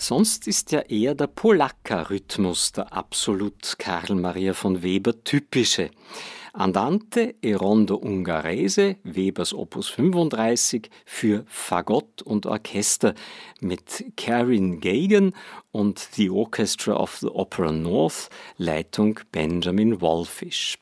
Sonst ist ja eher der Polacca-Rhythmus der absolut Karl Maria von Weber typische. Andante e Rondo Ungherese, Webers Opus 35 für Fagott und Orchester mit Karin Gagan und The Orchestra of the Opera North, Leitung Benjamin Wallfisch.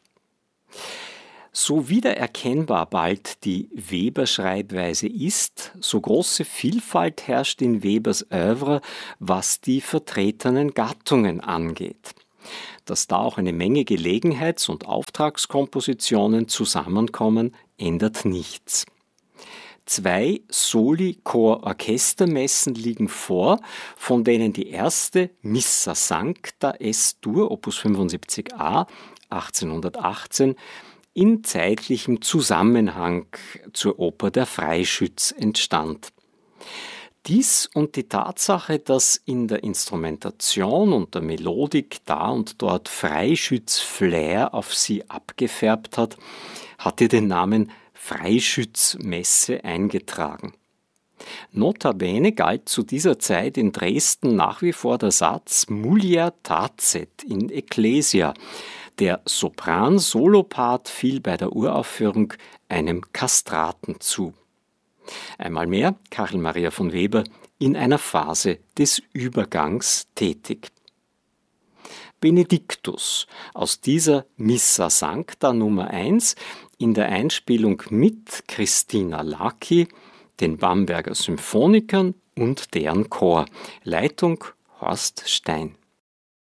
So wiedererkennbar bald die Weber-Schreibweise ist, so große Vielfalt herrscht in Webers Œuvre, was die vertretenen Gattungen angeht. Dass da auch eine Menge Gelegenheits- und Auftragskompositionen zusammenkommen, ändert nichts. 2 Soli-Chor-Orchestermessen liegen vor, von denen die erste Missa Sancta S-Dur, Opus 75a, 1818, in zeitlichem Zusammenhang zur Oper Der Freischütz entstand. Dies und die Tatsache, dass in der Instrumentation und der Melodik da und dort Freischütz-Flair auf sie abgefärbt hat, hat ihr den Namen Freischütz-Messe eingetragen. Notabene galt zu dieser Zeit in Dresden nach wie vor der Satz Mulier tacet in Ecclesia. Der Sopran-Solopart fiel bei der Uraufführung einem Kastraten zu. Einmal mehr Karl Maria von Weber in einer Phase des Übergangs tätig. Benedictus aus dieser Missa Sancta Nummer 1 in der Einspielung mit Christina Lacki, den Bamberger Symphonikern und deren Chor. Leitung Horst Stein.